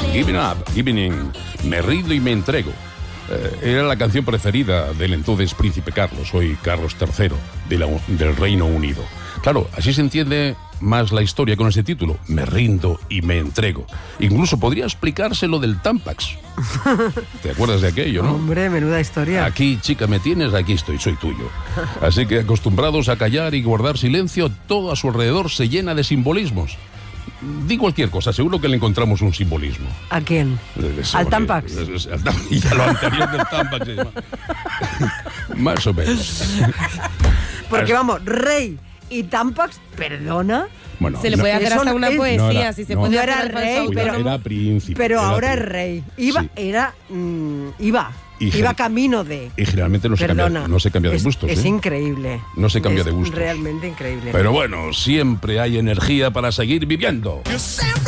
Giving Up, Giving In, Me rindo y me entrego. Era la canción preferida del entonces príncipe Carlos, hoy Carlos III, del Reino Unido. Claro, así se entiende más la historia con ese título, Me rindo y me entrego. Incluso podría explicarse lo del Tampax. ¿Te acuerdas de aquello, no? Hombre, menuda historia. Aquí, chica, me tienes, aquí estoy, soy tuyo. Así que acostumbrados a callar y guardar silencio, todo a su alrededor se llena de simbolismos. Di cualquier cosa, seguro que le encontramos un simbolismo. ¿A quién? ¿Al Tampax? Y a lo anterior del Tampax. Más o menos. Porque vamos, rey y Tampax, ¿perdona? Bueno, se le puede hacer hasta una poesía, si se puede. No era rey, era príncipe. Pero ahora es rey. Iba camino de... Y generalmente no se cambia de gustos. Es increíble. No se cambia de gustos. Realmente increíble. Pero bueno, siempre hay energía para seguir viviendo.